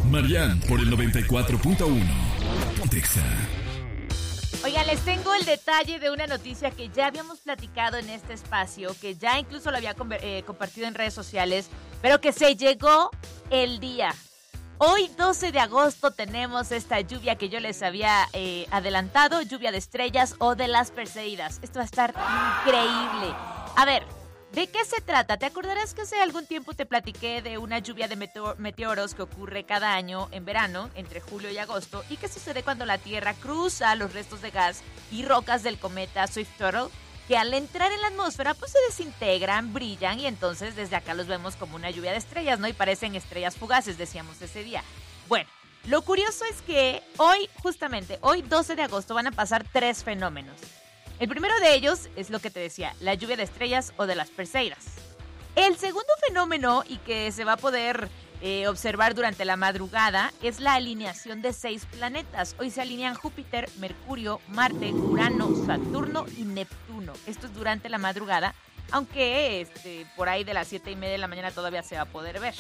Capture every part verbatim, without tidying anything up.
Marian por el noventa y cuatro punto uno. Ponte Exa. Oigan, les tengo el detalle de una noticia que ya habíamos platicado en este espacio, que ya incluso lo había eh, compartido en redes sociales, pero que se llegó el día. Hoy, doce de agosto, tenemos esta lluvia que yo les había eh, adelantado, lluvia de estrellas o de las Perseidas. Esto va a estar increíble. A ver, ¿de qué se trata? ¿Te acordarás que hace algún tiempo te platiqué de una lluvia de meteor- meteoros que ocurre cada año en verano, entre julio y agosto, y que sucede cuando la Tierra cruza los restos de gas y rocas del cometa Swift-Tuttle, que al entrar en la atmósfera pues se desintegran, brillan y entonces desde acá los vemos como una lluvia de estrellas, ¿no? Y parecen estrellas fugaces, decíamos ese día. Bueno, lo curioso es que hoy, justamente, hoy doce de agosto van a pasar tres fenómenos. El primero de ellos es lo que te decía, la lluvia de estrellas o de las Perseidas. El segundo fenómeno y que se va a poder eh, observar durante la madrugada es la alineación de seis planetas. Hoy se alinean Júpiter, Mercurio, Marte, Urano, Saturno y Neptuno. Esto es durante la madrugada, aunque este, por ahí de las siete y media de la mañana todavía se va a poder ver.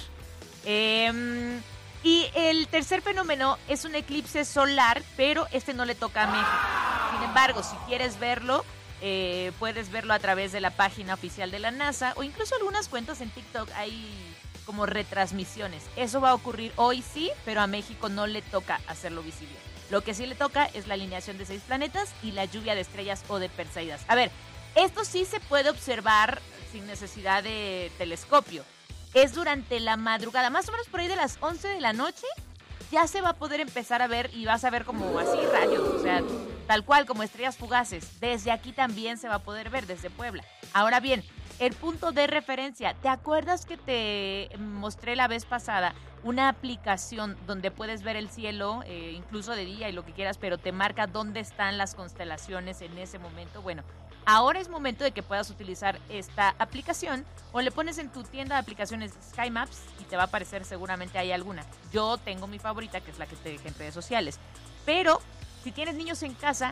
Eh, y el tercer fenómeno es un eclipse solar, pero este no le toca a México. Sin embargo, si quieres verlo, eh, puedes verlo a través de la página oficial de la NASA o incluso algunas cuentas en TikTok hay como retransmisiones. Eso va a ocurrir hoy sí, pero a México no le toca hacerlo visible. Lo que sí le toca es la alineación de seis planetas y la lluvia de estrellas o de Perseidas. A ver, esto sí se puede observar sin necesidad de telescopio. Es durante la madrugada, más o menos por ahí de las once de la noche, ya se va a poder empezar a ver y vas a ver como así rayos, o sea, tal cual como estrellas fugaces. Desde aquí también se va a poder ver, desde Puebla. Ahora bien, el punto de referencia, ¿te acuerdas que te mostré la vez pasada una aplicación donde puedes ver el cielo, eh, incluso de día y lo que quieras, pero te marca dónde están las constelaciones en ese momento? Bueno, ahora es momento de que puedas utilizar esta aplicación o le pones en tu tienda de aplicaciones Sky Maps y te va a aparecer, seguramente hay alguna. Yo tengo mi favorita, que es la que te dejé en redes sociales. Pero si tienes niños en casa,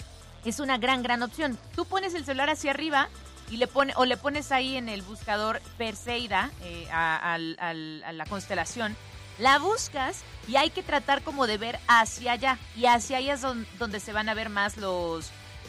es una gran, gran opción. Tú pones el celular hacia arriba y le pone, o le pones ahí en el buscador Perseida eh, a, a, a, a la constelación, la buscas y hay que tratar como de ver hacia allá. Y hacia allá es donde, donde se van a ver más los...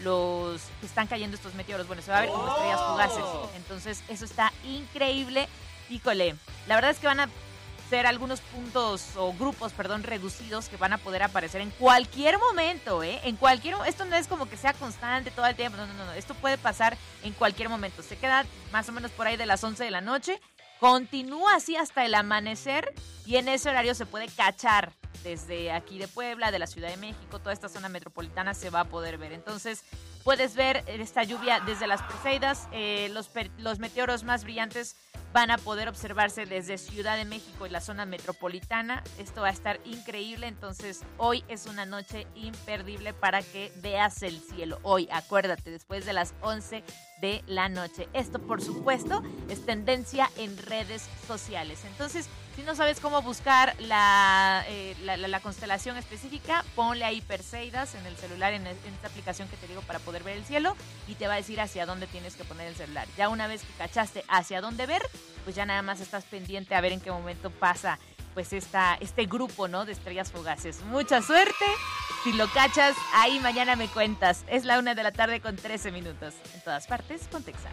los que están cayendo estos meteoros. Bueno, se va a ver como estrellas fugaces. Entonces, eso está increíble. Híjole, la verdad es que van a ser algunos puntos o grupos, perdón, reducidos que van a poder aparecer en cualquier momento, ¿eh? En cualquier esto no es como que sea constante todo el tiempo, no, no, no, no. Esto puede pasar en cualquier momento. Se queda más o menos por ahí de las once de la noche, continúa así hasta el amanecer y en ese horario se puede cachar. Desde aquí de Puebla, de la Ciudad de México, toda esta zona metropolitana se va a poder ver. Entonces, puedes ver esta lluvia desde las Perseidas. Eh, los, per, los meteoros más brillantes van a poder observarse desde Ciudad de México y la zona metropolitana. Esto va a estar increíble. Entonces, hoy es una noche imperdible para que veas el cielo. Hoy, acuérdate, después de las once de la noche. Esto, por supuesto, es tendencia en redes sociales. Entonces, si no sabes cómo buscar la, eh, la, la, la constelación específica, ponle ahí Perseidas en el celular, en, el, en esta aplicación que te digo para poder ver el cielo, y te va a decir hacia dónde tienes que poner el celular. Ya una vez que cachaste hacia dónde ver, pues ya nada más estás pendiente a ver en qué momento pasa pues esta, este grupo, ¿no?, de estrellas fugaces. Mucha suerte. Si lo cachas, ahí mañana me cuentas. Es la una de la tarde con trece minutos. En todas partes, Ponte Exa.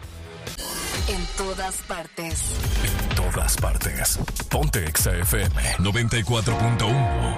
En todas partes. En todas partes. Ponte Exa F M noventa y cuatro punto uno.